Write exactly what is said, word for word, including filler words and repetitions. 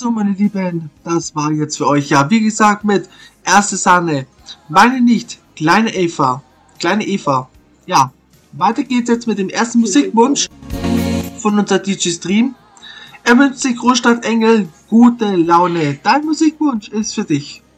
So, meine Lieben, das war jetzt für euch, ja, wie gesagt, mit erste Sahne. Meine nicht, kleine Eva. Kleine Eva. Ja, weiter geht's jetzt mit dem ersten Musikwunsch von unser D J Stream. Er wünscht sich Großstadt Engel gute Laune. Dein Musikwunsch ist für dich.